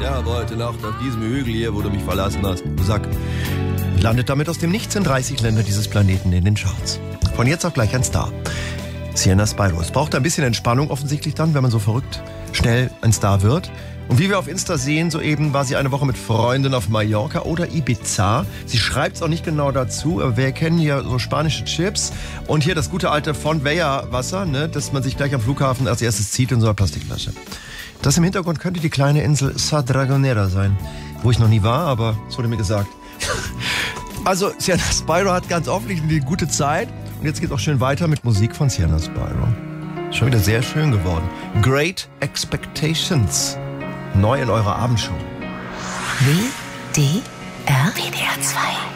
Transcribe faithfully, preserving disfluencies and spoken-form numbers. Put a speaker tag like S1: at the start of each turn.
S1: sterbe heute Nacht auf diesem Hügel hier, wo du mich verlassen hast. Sag, landet damit aus dem Nichts in dreißig Länder dieses Planeten in den Charts. Von jetzt auf gleich ein Star. Sienna Spyro. Es braucht ein bisschen Entspannung offensichtlich dann, wenn man so verrückt schnell ein Star wird. Und wie wir auf Insta sehen, soeben war sie eine Woche mit Freunden auf Mallorca oder Ibiza. Sie schreibt es auch nicht genau dazu, aber wir kennen hier so spanische Chips. Und hier das gute alte Fontvella-Wasser, ne, das man sich gleich am Flughafen als erstes zieht in so einer Plastikflasche. Das im Hintergrund könnte die kleine Insel Sa Dragonera sein, wo ich noch nie war, aber es wurde mir gesagt. Also, Sienna Spyro hat ganz offensichtlich eine gute Zeit. Und jetzt geht es auch schön weiter mit Musik von Sienna Spyro. Schon wieder sehr schön geworden. Great Expectations. Neu in eurer Abendshow.
S2: W D R W D R zwei